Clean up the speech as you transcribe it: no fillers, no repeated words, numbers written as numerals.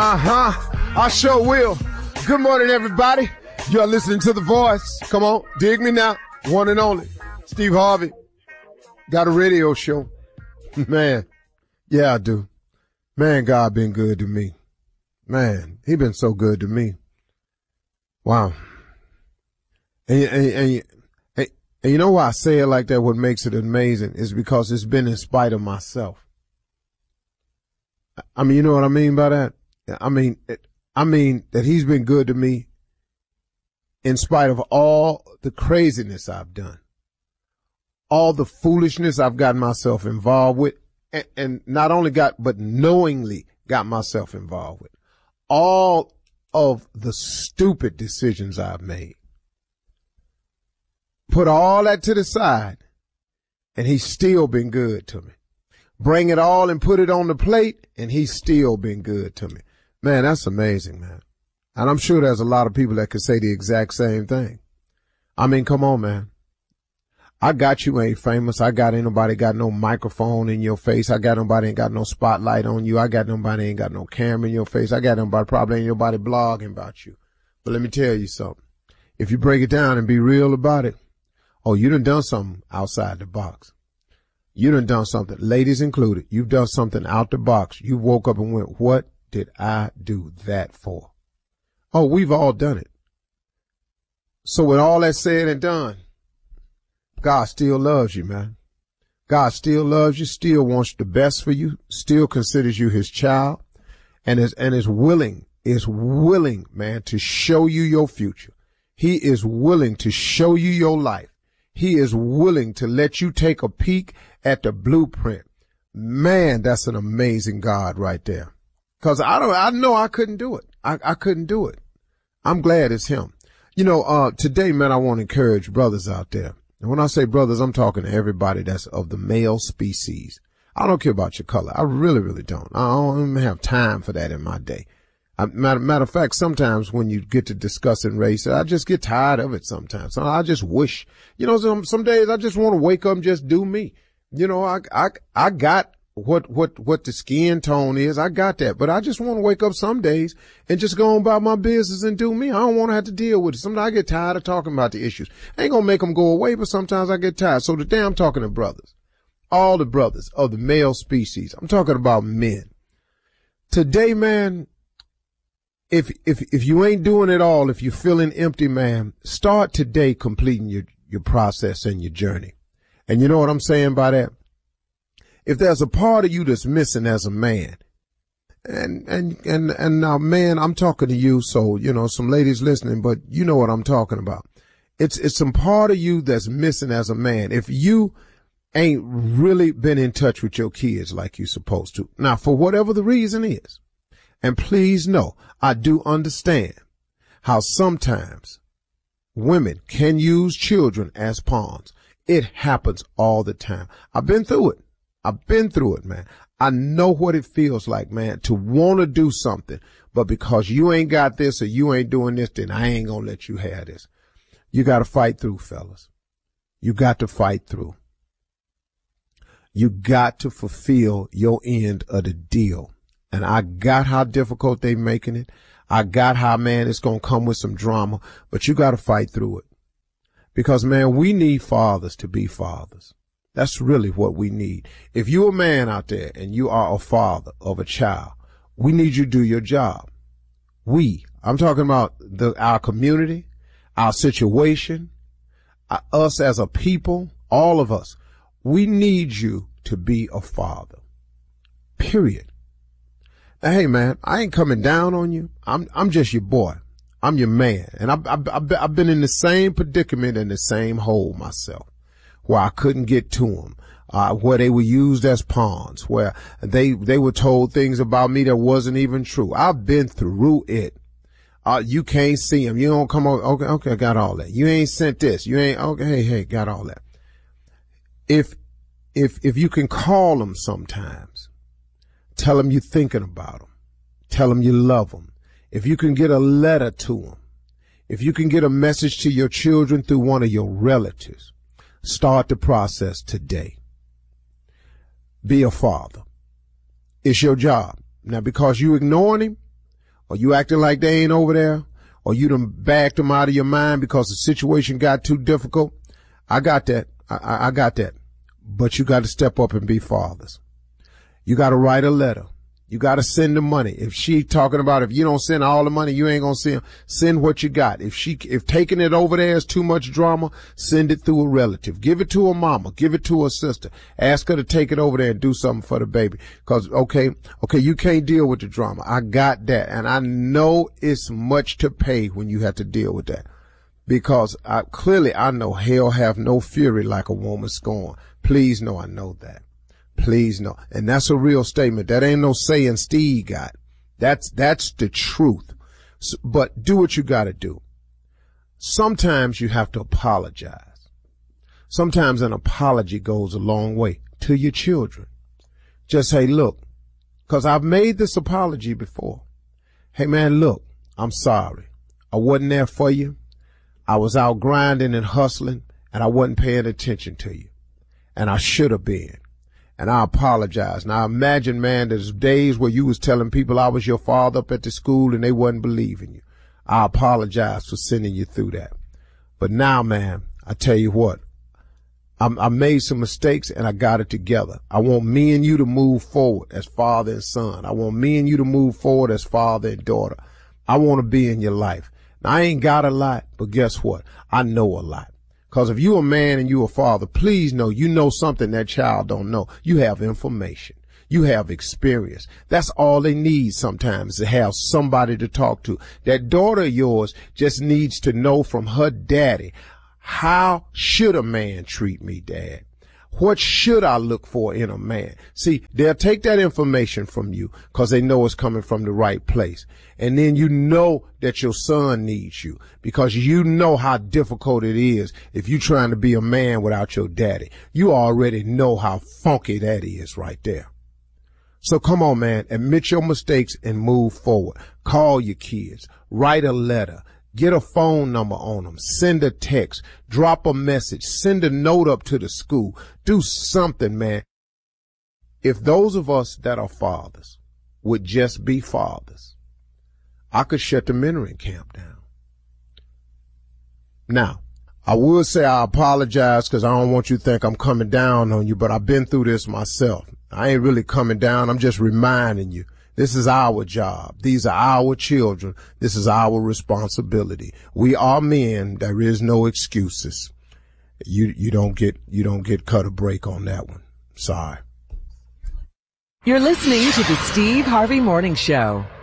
I sure will. Good morning, everybody. You're listening to The Voice. Come on, dig me now. One and only. Steve Harvey. Got a radio show. Man, yeah, I do. Man, God been good to me. Man, he been so good to me. Wow. And you know why I say it like that, what makes it amazing is because it's been in spite of myself. I mean, you know what I mean by that? I mean that he's been good to me in spite of all the craziness I've done, all the foolishness I've gotten myself involved with, and not only but knowingly got myself involved with, all of the stupid decisions I've made. Put all that to the side, and he's still been good to me. Bring it all and put it on the plate, and he's still been good to me. Man, that's amazing, man. And I'm sure there's a lot of people that could say the exact same thing. I mean, come on, man. I got you ain't famous. I got ain't nobody got no microphone in your face. I got nobody ain't got no spotlight on you. I got nobody ain't got no camera in your face. I got nobody, probably ain't nobody blogging about you. But let me tell you something. If you break it down and be real about it, oh, you done something outside the box. You done something, ladies included. You've done something out the box. You woke up and went, what did I do that for? Oh, we've all done it. So with all that said and done, God still loves you, man. God still loves you, still wants the best for you, still considers you his child, and is willing, man, to show you your future. He is willing to show you your life. He is willing to let you take a peek at the blueprint. Man, that's an amazing God right there. Cause I know I couldn't do it. I couldn't do it. I'm glad it's him. You know, today, man, I want to encourage brothers out there. And when I say brothers, I'm talking to everybody that's of the male species. I don't care about your color. I really, really don't. I don't even have time for that in my day. Matter of fact, sometimes when you get to discussing race, I just get tired of it sometimes. So I just wish, you know, some days I just want to wake up and just do me. You know, I got what the skin tone is. I got that, but I just want to wake up some days and just go on about my business and do me. I don't want to have to deal with it. Sometimes I get tired of talking about the issues. I ain't going to make them go away, but sometimes I get tired. So today I'm talking to brothers, all the brothers of the male species. I'm talking about men. Today, man, if you ain't doing it all, if you're feeling empty, man, start today completing your process and your journey. And you know what I'm saying by that? If there's a part of you that's missing as a man, and now, man, I'm talking to you, so, you know, some ladies listening, but you know what I'm talking about. It's some part of you that's missing as a man. If you ain't really been in touch with your kids like you're supposed to. Now, for whatever the reason is, and please know, I do understand how sometimes women can use children as pawns. It happens all the time. I've been through it, man. I know what it feels like, man, to want to do something, but because you ain't got this or you ain't doing this, then I ain't going to let you have this. You got to fight through, fellas. You got to fight through. You got to fulfill your end of the deal. And I got how difficult they making it. I got how, man, it's going to come with some drama, but you got to fight through it. Because, man, we need fathers to be fathers. That's really what we need. If you're a man out there and you are a father of a child, we need you to do your job. I'm talking about our community, our situation, us as a people, all of us. We need you to be a father. Period. Now, hey, man, I ain't coming down on you. I'm just your boy. I'm your man. And I've been in the same predicament and the same hole myself, where I couldn't get to them, where they were used as pawns, where they were told things about me that wasn't even true. I've been through it. You can't see them. You don't come over. Okay, I got all that. You ain't sent this. You ain't, okay, hey, got all that. If you can call them sometimes, tell them you're thinking about them. Tell them you love them. If you can get a letter to them, if you can get a message to your children through one of your relatives, start the process today. Be a father. It's your job. Now, because you ignoring him, or you acting like they ain't over there, or you done backed them out of your mind because the situation got too difficult, I got that. I got that. But you got to step up and be fathers. You got to write a letter. You got to send the money. If she talking about if you don't send all the money, you ain't going to send what you got. If taking it over there is too much drama, send it through a relative. Give it to a mama. Give it to a sister. Ask her to take it over there and do something for the baby. Cause, okay, you can't deal with the drama. I got that. And I know it's much to pay when you have to deal with that. Because I know hell have no fury like a woman scorned. Please know I know that. Please know. And that's a real statement. That ain't no saying Steve got. That's the truth. But do what you gotta do. Sometimes you have to apologize. Sometimes an apology goes a long way to your children. Just say, look, cause I've made this apology before. Hey man, look, I'm sorry. I wasn't there for you. I was out grinding and hustling and I wasn't paying attention to you. And I should have been. And I apologize. Now imagine, man, there's days where you was telling people I was your father up at the school and they wasn't believing you. I apologize for sending you through that. But now, man, I tell you what, I made some mistakes and I got it together. I want me and you to move forward as father and son. I want me and you to move forward as father and daughter. I want to be in your life. Now, I ain't got a lot, but guess what? I know a lot. Cause if you a man and you a father, please know you know something that child don't know. You have information. You have experience. That's all they need sometimes, to have somebody to talk to. That daughter of yours just needs to know from her daddy, how should a man treat me, Dad? What should I look for in a man? See, they'll take that information from you because they know it's coming from the right place. And then you know that your son needs you because you know how difficult it is if you're trying to be a man without your daddy. You already know how funky that is right there. So come on, man, admit your mistakes and move forward. Call your kids, write a letter. Get a phone number on them. Send a text. Drop a message. Send a note up to the school. Do something, man. If those of us that are fathers would just be fathers, I could shut the mentoring camp down. Now, I would say I apologize because I don't want you to think I'm coming down on you, but I've been through this myself. I ain't really coming down. I'm just reminding you. This is our job. These are our children. This is our responsibility. We are men. There is no excuses. You don't get cut a break on that one. Sorry. You're listening to the Steve Harvey Morning Show.